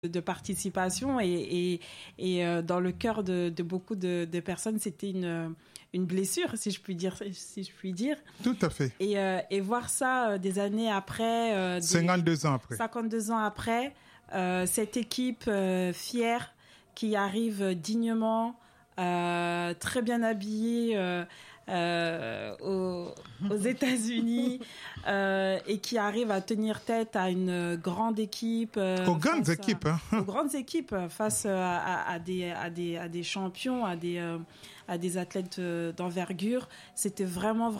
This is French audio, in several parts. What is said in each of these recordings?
de participation et dans le cœur de beaucoup de personnes, c'était une blessure, si je puis dire. Tout à fait. Et voir ça des années après, 52 ans après. 52 ans après, cette équipe fière qui arrive dignement, très bien habillée aux États-Unis et qui arrive à tenir tête à une grande équipe. Aux grandes équipes. Aux grandes équipes face à des champions, à des athlètes d'envergure. C'était vraiment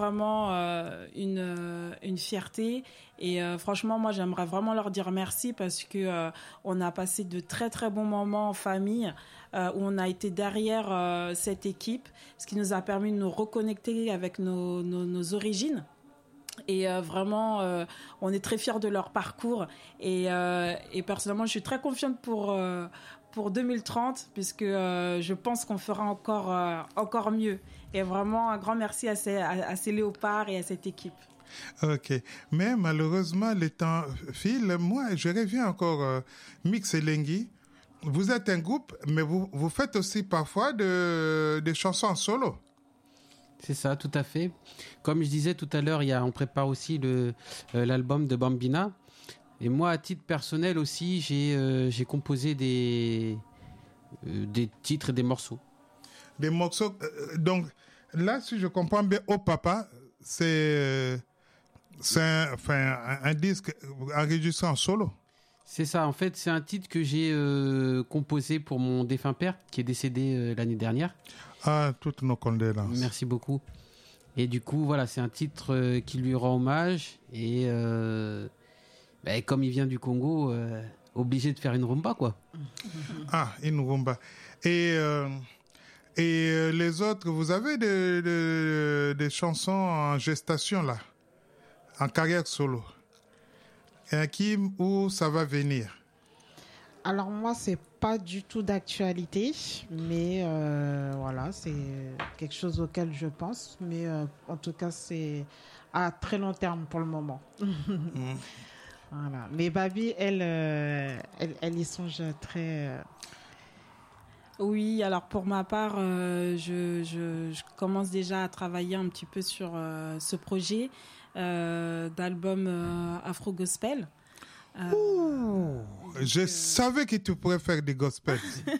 une fierté. Et franchement, moi, j'aimerais vraiment leur dire merci parce que on a passé de très, très bons moments en famille où on a été derrière cette équipe, ce qui nous a permis de nous reconnecter avec nos origines. Et vraiment, on est très fiers de leur parcours. Et personnellement, je suis très confiante pour 2030, puisque je pense qu'on fera encore mieux. Et vraiment, un grand merci à ces léopards et à cette équipe. Ok. Mais malheureusement, le temps file. Moi, je reviens encore Mix Elengi. Vous êtes un groupe, mais vous faites aussi parfois des chansons en solo. C'est ça, tout à fait. Comme je disais tout à l'heure, on prépare aussi l'album de Bambina. Et moi, à titre personnel aussi, j'ai composé des titres et des morceaux. Des morceaux. Donc, là, si je comprends bien, Oh Papa, c'est un disque enregistré en solo. C'est ça, en fait, c'est un titre que j'ai composé pour mon défunt père, qui est décédé l'année dernière. Ah, toutes nos condoléances. Merci beaucoup. Et du coup, voilà, c'est un titre qui lui rend hommage. Et comme il vient du Congo, obligé de faire une rumba, quoi. Ah, une rumba. Et les autres, vous avez des chansons en gestation, là, en carrière solo. Et où ça va venir? Alors moi, c'est pas du tout d'actualité, mais voilà, c'est quelque chose auquel je pense. Mais en tout cas, c'est à très long terme pour le moment. Voilà. Mais Babi, elle y songe très... Oui, alors pour ma part, je commence déjà à travailler un petit peu sur ce projet d'album Afro-Gospel. Je savais que tu pourrais faire des gospels.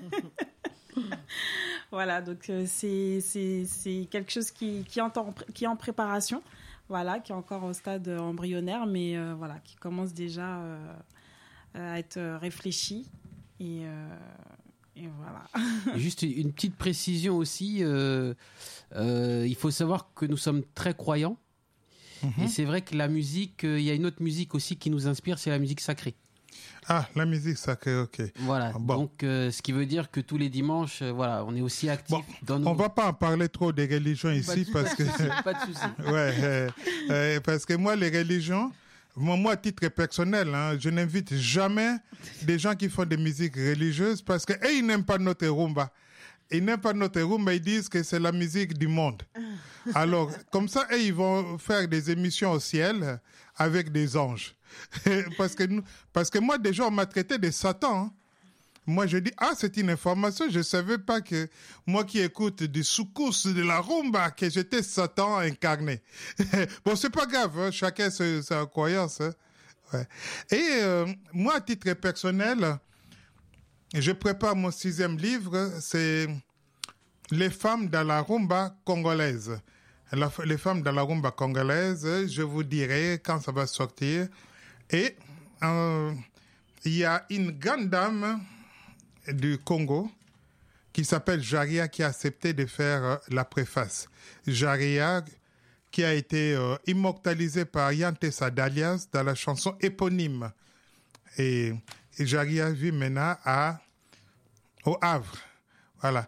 Voilà, donc c'est quelque chose qui est en préparation, voilà, qui est encore au stade embryonnaire, mais voilà, qui commence déjà à être réfléchi et voilà. Juste une petite précision aussi, il faut savoir que nous sommes très croyants. Et c'est vrai que la musique, il y a une autre musique aussi qui nous inspire, c'est la musique sacrée. Ah, la musique sacrée, ok. Voilà, bon. Donc ce qui veut dire que tous les dimanches, voilà, on est aussi actifs. Bon, on ne va pas en parler trop des religions ici parce que... Pas de souci. Ouais, parce que moi, les religions, moi, à titre personnel, je n'invite jamais des gens qui font des musiques religieuses parce qu'ils n'aiment pas notre rumba. Ils n'aiment pas notre rumba, ils disent que c'est la musique du monde. Alors, comme ça, ils vont faire des émissions au ciel avec des anges. parce que moi, déjà, on m'a traité de Satan. Moi, je dis, c'est une information. Je ne savais pas que moi qui écoute du soukous, de la rumba, que j'étais Satan incarné. Bon, c'est pas grave, chacun sa croyance. Ouais. Et moi, à titre personnel, je prépare mon 6e livre, c'est Les femmes dans la rumba congolaise. Les femmes dans la rumba congolaise, je vous dirai quand ça va sortir. Et il y a une grande dame du Congo qui s'appelle Jaria qui a accepté de faire la préface. Jaria qui a été immortalisée par Yantessa Dalias dans la chanson éponyme. Et Jaria vit maintenant au Havre. Voilà.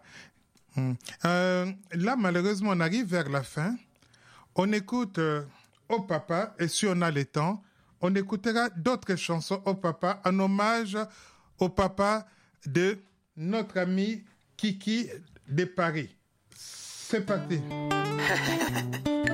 Là, malheureusement, on arrive vers la fin. On écoute Oh Papa, et si on a le temps, on écoutera d'autres chansons Oh Papa en hommage au papa de notre ami Kiki de Paris. C'est parti.